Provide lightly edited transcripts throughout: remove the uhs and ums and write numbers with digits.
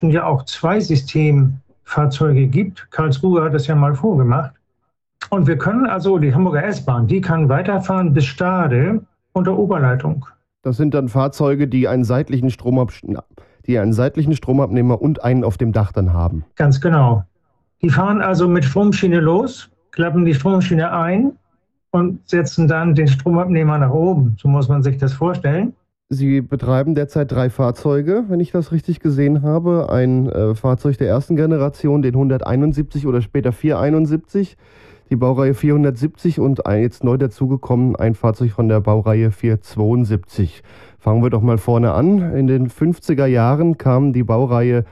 ja auch Zweisystemfahrzeuge gibt. Karlsruhe hat das ja mal vorgemacht. Und wir können also, die Hamburger S-Bahn, die kann weiterfahren bis Stade unter Oberleitung. Das sind dann Fahrzeuge, die einen seitlichen Stromabnehmer und einen auf dem Dach dann haben. Ganz genau. Die fahren also mit Stromschiene los, klappen die Stromschiene ein und setzen dann den Stromabnehmer nach oben. So muss man sich das vorstellen. Sie betreiben derzeit 3 Fahrzeuge, wenn ich das richtig gesehen habe. Ein Fahrzeug der ersten Generation, den 171 oder später 471, die Baureihe 470 und jetzt neu dazugekommen ein Fahrzeug von der Baureihe 472. Fangen wir doch mal vorne an. In den 50er Jahren kam die Baureihe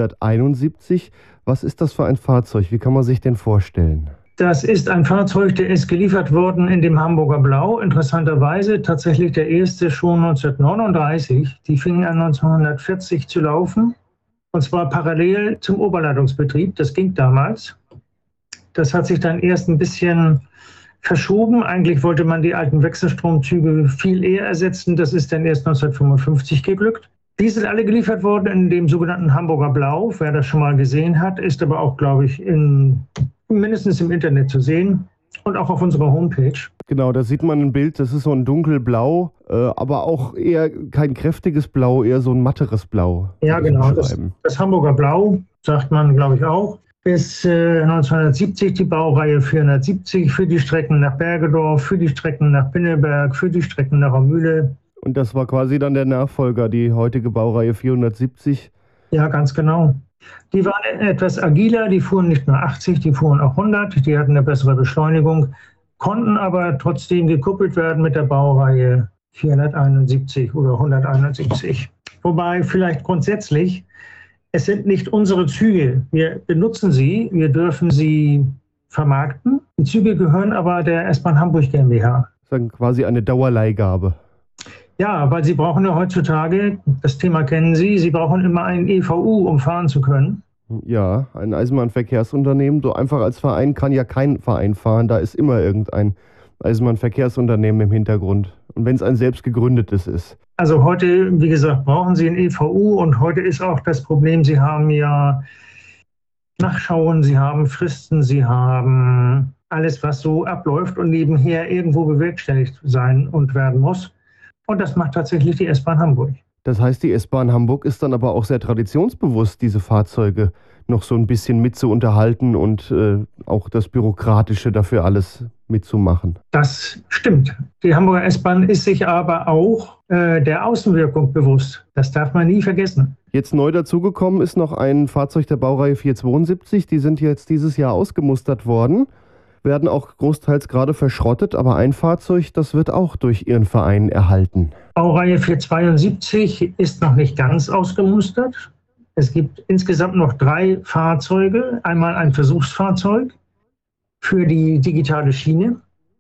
171. Was ist das für ein Fahrzeug? Wie kann man sich den vorstellen? Das ist ein Fahrzeug, der ist geliefert worden in dem Hamburger Blau. Interessanterweise tatsächlich der erste schon 1939. Die fing an 1940 zu laufen. Und zwar parallel zum Oberleitungsbetrieb. Das ging damals. Das hat sich dann erst ein bisschen verschoben. Eigentlich wollte man die alten Wechselstromzüge viel eher ersetzen. Das ist dann erst 1955 geglückt. Die sind alle geliefert worden in dem sogenannten Hamburger Blau. Wer das schon mal gesehen hat, ist aber auch, glaube ich, mindestens im Internet zu sehen und auch auf unserer Homepage. Genau, da sieht man ein Bild, das ist so ein dunkelblau, aber auch eher kein kräftiges Blau, eher so ein matteres Blau. Ja, genau. Das Hamburger Blau, sagt man, glaube ich, auch. Bis 1970 die Baureihe 470 für die Strecken nach Bergedorf, für die Strecken nach Pinneberg, für die Strecken nach Mühle. Und das war quasi dann der Nachfolger, die heutige Baureihe 470? Ja, ganz genau. Die waren etwas agiler, die fuhren nicht nur 80, die fuhren auch 100, die hatten eine bessere Beschleunigung, konnten aber trotzdem gekuppelt werden mit der Baureihe 471 oder 171. Wobei vielleicht grundsätzlich, es sind nicht unsere Züge, wir benutzen sie, wir dürfen sie vermarkten. Die Züge gehören aber der S-Bahn Hamburg GmbH. Das ist dann quasi eine Dauerleihgabe. Ja, weil Sie brauchen ja heutzutage, das Thema kennen Sie, Sie brauchen immer einen EVU, um fahren zu können. Ja, ein Eisenbahnverkehrsunternehmen. So einfach als Verein kann ja kein Verein fahren. Da ist immer irgendein Eisenbahnverkehrsunternehmen im Hintergrund. Und wenn es ein selbst gegründetes ist. Also heute, wie gesagt, brauchen Sie einen EVU und heute ist auch das Problem, Sie haben ja Nachschauen, Sie haben Fristen, Sie haben alles, was so abläuft und nebenher irgendwo bewerkstelligt sein und werden muss. Und das macht tatsächlich die S-Bahn Hamburg. Das heißt, die S-Bahn Hamburg ist dann aber auch sehr traditionsbewusst, diese Fahrzeuge noch so ein bisschen mit zu unterhalten und auch das Bürokratische dafür alles mitzumachen. Das stimmt. Die Hamburger S-Bahn ist sich aber auch der Außenwirkung bewusst. Das darf man nie vergessen. Jetzt neu dazugekommen ist noch ein Fahrzeug der Baureihe 472. Die sind jetzt dieses Jahr ausgemustert worden, werden auch großteils gerade verschrottet, aber ein Fahrzeug, das wird auch durch Ihren Verein erhalten. Baureihe 472 ist noch nicht ganz ausgemustert. Es gibt insgesamt noch 3 Fahrzeuge. Einmal ein Versuchsfahrzeug für die digitale Schiene.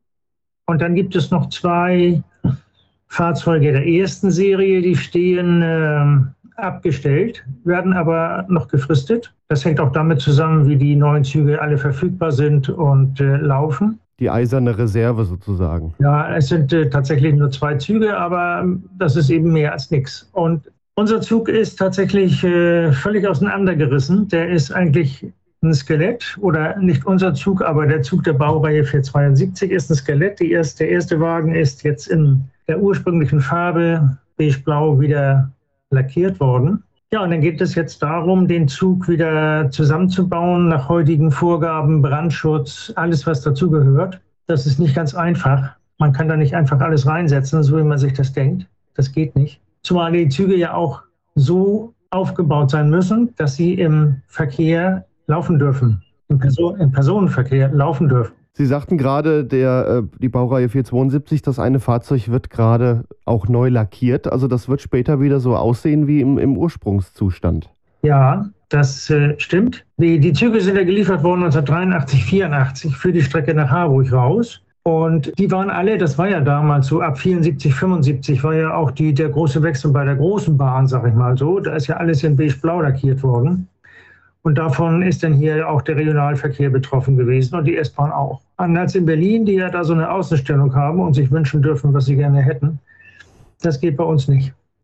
Und dann gibt es noch 2 Fahrzeuge der ersten Serie, die stehen abgestellt, werden aber noch gefristet. Das hängt auch damit zusammen, wie die neuen Züge alle verfügbar sind und laufen. Die eiserne Reserve sozusagen. Ja, es sind tatsächlich nur 2 Züge, aber das ist eben mehr als nichts. Und unser Zug ist tatsächlich völlig auseinandergerissen. Der ist eigentlich ein Skelett, oder nicht unser Zug, aber der Zug der Baureihe 472 ist ein Skelett. Der erste Wagen ist jetzt in der ursprünglichen Farbe beige-blau wieder lackiert worden. Ja, und dann geht es jetzt darum, den Zug wieder zusammenzubauen nach heutigen Vorgaben, Brandschutz, alles, was dazugehört. Das ist nicht ganz einfach. Man kann da nicht einfach alles reinsetzen, so wie man sich das denkt. Das geht nicht. Zumal die Züge ja auch so aufgebaut sein müssen, dass sie im Verkehr laufen dürfen, im Personenverkehr laufen dürfen. Sie sagten gerade, die Baureihe 472, das eine Fahrzeug wird gerade auch neu lackiert. Also das wird später wieder so aussehen wie im Ursprungszustand. Ja, das stimmt. Die Züge sind ja geliefert worden 1983, 84 für die Strecke nach Harburg raus. Und die waren alle, das war ja damals so, ab 74, 75 war ja auch der große Wechsel bei der großen Bahn, sag ich mal so. Da ist ja alles in beige-blau lackiert worden. Und davon ist dann hier auch der Regionalverkehr betroffen gewesen und die S-Bahn auch. Anders in Berlin, die ja da so eine Außenstellung haben und sich wünschen dürfen, was sie gerne hätten. Das geht bei uns nicht.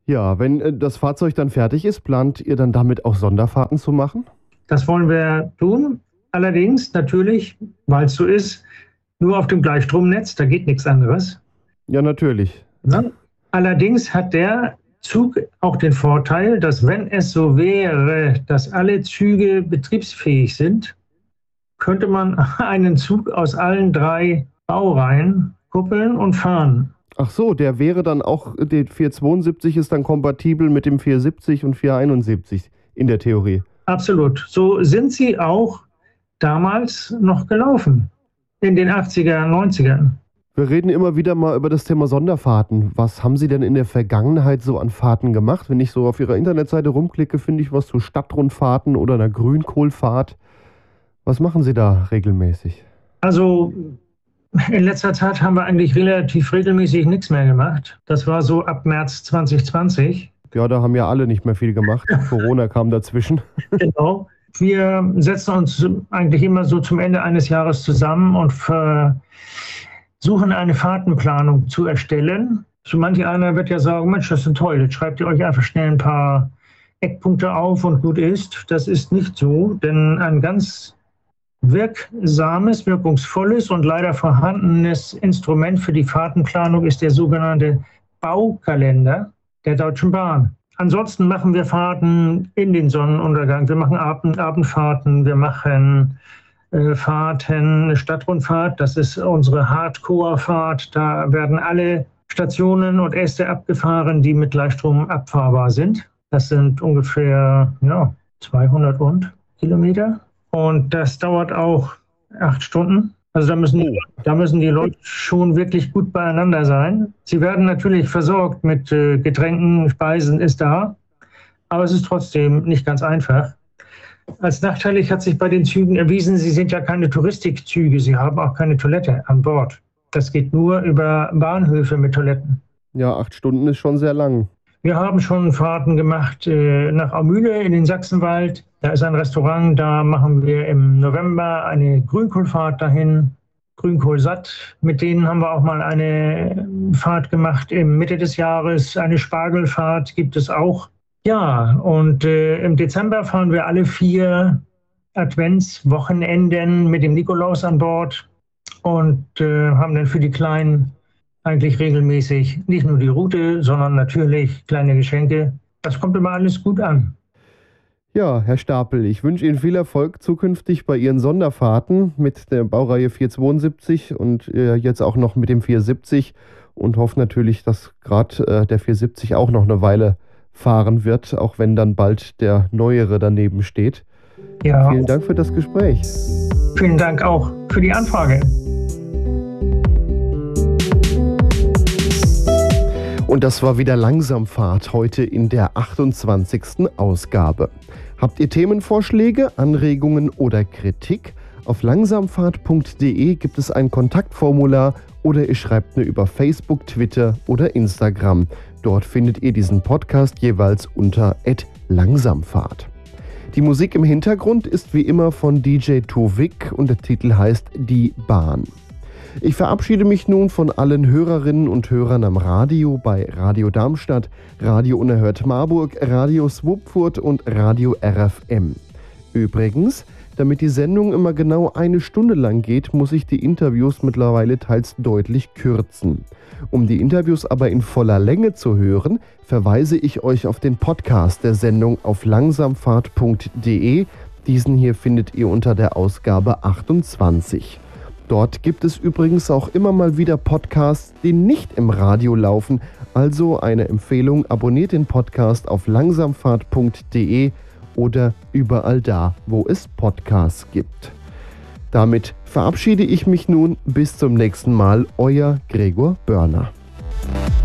Ja, wenn das Fahrzeug dann fertig ist, plant ihr dann damit auch Sonderfahrten zu machen? Das wollen wir tun. Allerdings natürlich, weil es so ist, nur auf dem Gleichstromnetz, da geht nichts anderes. Ja, natürlich. Ja. Allerdings hat der Zug auch den Vorteil, dass wenn es so wäre, dass alle Züge betriebsfähig sind, könnte man einen Zug aus allen 3 Baureihen kuppeln und fahren. Ach so, der wäre dann auch, der 472 ist dann kompatibel mit dem 470 und 471 in der Theorie. Absolut. So sind sie auch damals noch gelaufen, in den 80er, 90ern. Wir reden immer wieder mal über das Thema Sonderfahrten. Was haben Sie denn in der Vergangenheit so an Fahrten gemacht? Wenn ich so auf Ihrer Internetseite rumklicke, finde ich was zu Stadtrundfahrten oder einer Grünkohlfahrt. Was machen Sie da regelmäßig? Also in letzter Zeit haben wir eigentlich relativ regelmäßig nichts mehr gemacht. Das war so ab März 2020. Ja, da haben ja alle nicht mehr viel gemacht. Corona kam dazwischen. Genau. Wir setzen uns eigentlich immer so zum Ende eines Jahres zusammen und versuchen eine Fahrtenplanung zu erstellen. So manch einer wird ja sagen, Mensch, das ist toll, jetzt schreibt ihr euch einfach schnell ein paar Eckpunkte auf und gut ist. Das ist nicht so, denn ein ganz wirksames, wirkungsvolles und leider vorhandenes Instrument für die Fahrtenplanung ist der sogenannte Baukalender der Deutschen Bahn. Ansonsten machen wir Fahrten in den Sonnenuntergang. Wir machen Abendfahrten, wir machen Fahrten, Stadtrundfahrt, das ist unsere Hardcore-Fahrt. Da werden alle Stationen und Äste abgefahren, die mit Gleichstrom abfahrbar sind. Das sind ungefähr 200 Kilometer. Und das dauert auch 8 Stunden. Also da müssen die Leute schon wirklich gut beieinander sein. Sie werden natürlich versorgt mit Getränken, Speisen ist da. Aber es ist trotzdem nicht ganz einfach. Als nachteilig hat sich bei den Zügen erwiesen, sie sind ja keine Touristikzüge. Sie haben auch keine Toilette an Bord. Das geht nur über Bahnhöfe mit Toiletten. Ja, 8 Stunden ist schon sehr lang. Wir haben schon Fahrten gemacht nach Aumühle in den Sachsenwald. Da ist ein Restaurant, da machen wir im November eine Grünkohlfahrt dahin. Grünkohl satt. Mit denen haben wir auch mal eine Fahrt gemacht im Mitte des Jahres. Eine Spargelfahrt gibt es auch. Ja, und im Dezember fahren wir alle 4 Adventswochenenden mit dem Nikolaus an Bord und haben dann für die Kleinen eigentlich regelmäßig nicht nur die Route, sondern natürlich kleine Geschenke. Das kommt immer alles gut an. Ja, Herr Stapel, ich wünsche Ihnen viel Erfolg zukünftig bei Ihren Sonderfahrten mit der Baureihe 472 und jetzt auch noch mit dem 470 und hoffe natürlich, dass gerade der 470 auch noch eine Weile fahren wird, auch wenn dann bald der neuere daneben steht. Ja. Vielen Dank für das Gespräch. Vielen Dank auch für die Anfrage. Und das war wieder Langsamfahrt heute in der 28. Ausgabe. Habt ihr Themenvorschläge, Anregungen oder Kritik? Auf langsamfahrt.de gibt es ein Kontaktformular oder ihr schreibt mir über Facebook, Twitter oder Instagram. Dort findet ihr diesen Podcast jeweils unter @langsamfahrt. Die Musik im Hintergrund ist wie immer von DJ Tuvik und der Titel heißt Die Bahn. Ich verabschiede mich nun von allen Hörerinnen und Hörern am Radio bei Radio Darmstadt, Radio Unerhört Marburg, Radio Swupfurt und Radio RFM. Übrigens, damit die Sendung immer genau 1 Stunde lang geht, muss ich die Interviews mittlerweile teils deutlich kürzen. Um die Interviews aber in voller Länge zu hören, verweise ich euch auf den Podcast der Sendung auf langsamfahrt.de. Diesen hier findet ihr unter der Ausgabe 28. Dort gibt es übrigens auch immer mal wieder Podcasts, die nicht im Radio laufen. Also eine Empfehlung, abonniert den Podcast auf langsamfahrt.de oder überall da, wo es Podcasts gibt. Damit verabschiede ich mich nun. Bis zum nächsten Mal, euer Gregor Börner.